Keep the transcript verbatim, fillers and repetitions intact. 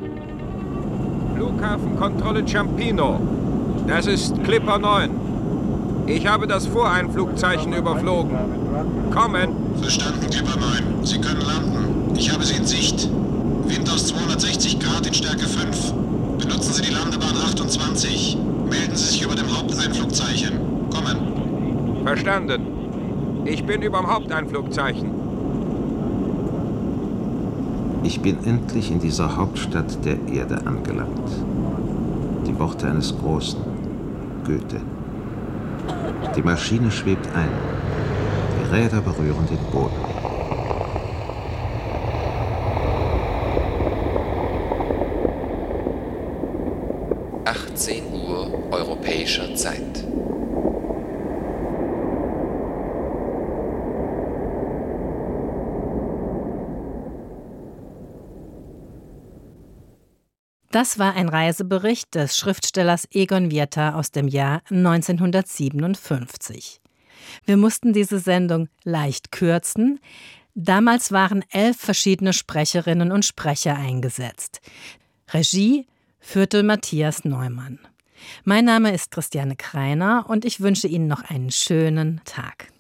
Flughafenkontrolle Ciampino. Das ist Clipper neun. Ich habe das Voreinflugzeichen überflogen. Kommen. Verstanden, Clipper neun. Sie können landen. Ich habe Sie in Sicht. Wind aus zweihundertsechzig Grad in Stärke fünf. Benutzen Sie die Landebahn achtundzwanzig. Melden Sie sich über dem Haupteinflugzeichen. Kommen. Verstanden. Ich bin überm Haupteinflugzeichen. Ich bin endlich in dieser Hauptstadt der Erde angelangt. Die Worte eines Großen, Goethe. Die Maschine schwebt ein. Die Räder berühren den Boden. achtzehn Uhr europäischer Zeit. Das war ein Reisebericht des Schriftstellers Egon Vierta aus dem Jahr neunzehnhundertsiebenundfünfzig. Wir mussten diese Sendung leicht kürzen. Damals waren elf verschiedene Sprecherinnen und Sprecher eingesetzt. Regie führte Matthias Neumann. Mein Name ist Christiane Kreiner und ich wünsche Ihnen noch einen schönen Tag.